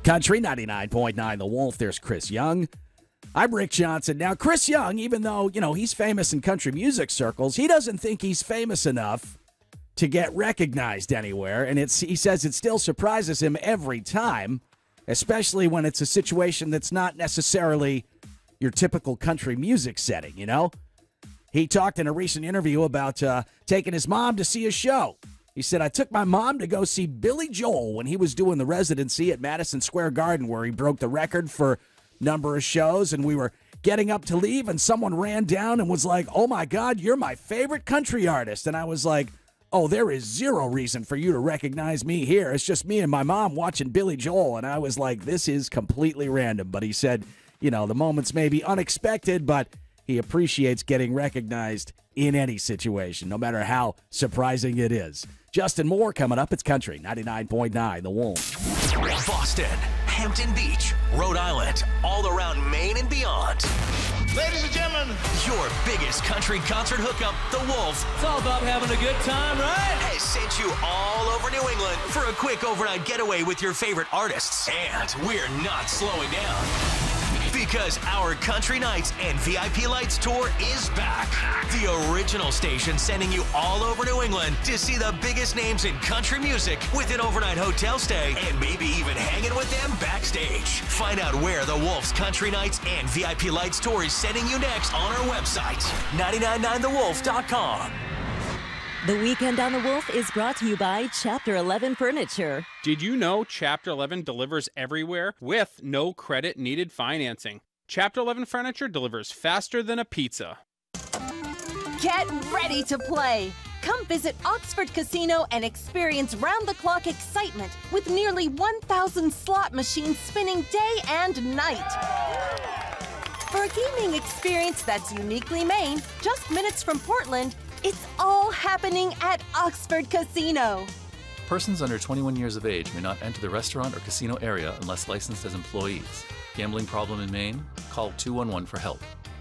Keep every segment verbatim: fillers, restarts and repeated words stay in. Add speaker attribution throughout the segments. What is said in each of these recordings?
Speaker 1: Country ninety-nine point nine The Wolf. There's Chris Young. I'm Rick Johnson. Now, Chris Young, even though, you know, he's famous in country music circles, he doesn't think he's famous enough to get recognized anywhere. And it's he says it still surprises him every time, especially when it's a situation that's not necessarily your typical country music setting, you know? He talked in a recent interview about uh, taking his mom to see a show. He said, I took my mom to go see Billy Joel when he was doing the residency at Madison Square Garden, where he broke the record for number of shows, and we were getting up to leave, and someone ran down and was like, oh, my God, you're my favorite country artist. And I was like, oh, there is zero reason for you to recognize me here. It's just me and my mom watching Billy Joel. And I was like, this is completely random. But he said, you know, the moments may be unexpected, but he appreciates getting recognized in any situation, no matter how surprising it is. Justin Moore coming up. It's Country ninety-nine point nine The Wolf.
Speaker 2: Boston, Hampton Beach, Rhode Island, all around Maine and beyond.
Speaker 3: Ladies and gentlemen,
Speaker 2: your biggest country concert hookup, The Wolf.
Speaker 4: It's all about having a good time, right?
Speaker 2: Has sent you all over New England for a quick overnight getaway with your favorite artists. And we're not slowing down, because our Country Nights and V I P Lights tour is back. The original station sending you all over New England to see the biggest names in country music with an overnight hotel stay and maybe even hanging with them backstage. Find out where the Wolf's Country Nights and V I P Lights tour is sending you next on our website, nine nine nine the wolf dot com.
Speaker 5: The Weekend on the Wolf is brought to you by Chapter eleven Furniture.
Speaker 6: Did you know Chapter eleven delivers everywhere with no credit needed financing? Chapter eleven Furniture delivers faster than a pizza.
Speaker 7: Get ready to play. Come visit Oxford Casino and experience round-the-clock excitement with nearly one thousand slot machines spinning day and night. For a gaming experience that's uniquely Maine, just minutes from Portland, it's all happening at Oxford Casino.
Speaker 8: Persons under twenty-one years of age may not enter the restaurant or casino area unless licensed as employees. Gambling problem in Maine? Call two one one for help.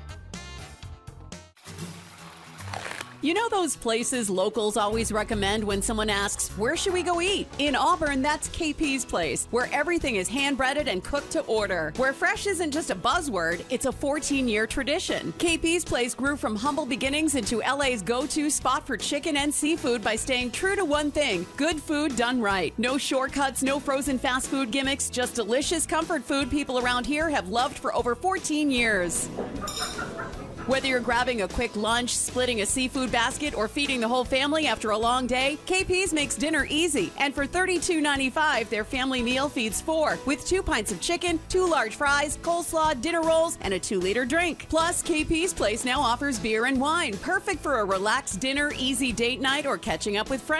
Speaker 9: You know those places locals always recommend when someone asks, where should we go eat? In Auburn, that's K P's Place, where everything is hand-breaded and cooked to order. Where fresh isn't just a buzzword, it's a fourteen-year tradition. K P's Place grew from humble beginnings into L A's go-to spot for chicken and seafood by staying true to one thing, good food done right. No shortcuts, no frozen fast food gimmicks, just delicious comfort food people around here have loved for over fourteen years. Whether you're grabbing a quick lunch, splitting a seafood basket, or feeding the whole family after a long day, K P's makes dinner easy. And for thirty-two ninety-five, their family meal feeds four, with two pints of chicken, two large fries, coleslaw, dinner rolls, and a two-liter drink. Plus, K P's Place now offers beer and wine, perfect for a relaxed dinner, easy date night, or catching up with friends.